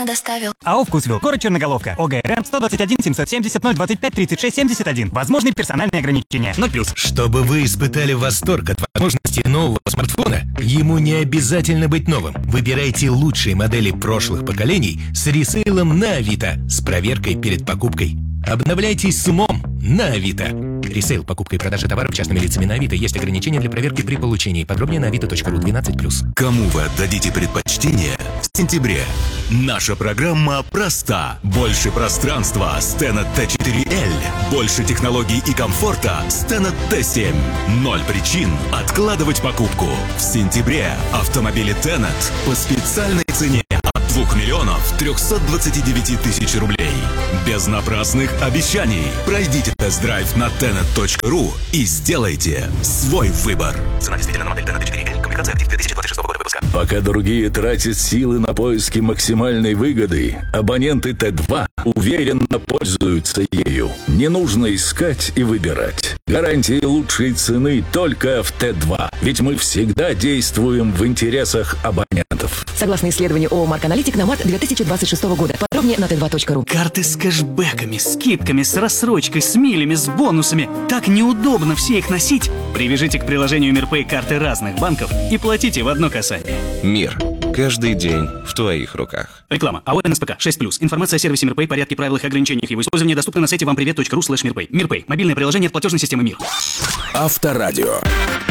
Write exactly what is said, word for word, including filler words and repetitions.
вкусно доставил. АО «Вкусвилл», город Черноголовка, ОГРН сто двадцать один семьсот семьдесят ноль двадцать пять тридцать шесть семьдесят один. Возможны персональные ограничения. ноль плюс. Чтобы вы испытали восторг от возможностей нового смартфона, ему не обязательно быть новым. Выбирайте лучшие модели прошлых поколений с ресейлом на Авито с проверкой перед покупкой. Обновляйтесь с умом на Авито. Ресейл, покупка и продажа товаров частными лицами на Авито. Есть ограничения для проверки при получении. Подробнее на авито точка ру двенадцать плюс. Кому вы отдадите предпочтение в сентябре? Наша программа проста. Больше пространства с Tenet Т четыре Л. Больше технологий и комфорта с Tenet Т семь. Ноль причин откладывать покупку. В сентябре автомобили Tenet по специальной цене от двух миллионов трехсот двадцати девяти тысяч рублей. Без напрасных обещаний. Пройдите тест-драйв на тенет точка ру и сделайте свой выбор. Цена действительно на модель Tenet Т четыре Л. Комплектация актив две тысячи двадцать шестого года выпуска. Пока другие тратят силы на поиски максимальной выгоды, абоненты Т два уверенно пользуются ею. Не нужно искать и выбирать. Гарантии лучшей цены только в Т два. Ведь мы всегда действуем в интересах абонентов. Согласно исследованию ООО «Марк Аналитик» на март две тысячи двадцать шестого года. Подробнее на тэ два точка ру. Карты с кэшбэками, скидками, с рассрочкой, с милями, с бонусами. Так неудобно все их носить. Привяжите к приложению МирПэй карты разных банков и платите в одно касание. Мир. Каждый день в твоих руках. Реклама. АО НСПК шесть плюс. Информация о сервисе МирПэй, порядке, правилах и ограничениях его использования доступна на сайте вампривет точка ру слэш мирпэй. МирПэй. Мобильное приложение от платежной системы МИР. Авторадио.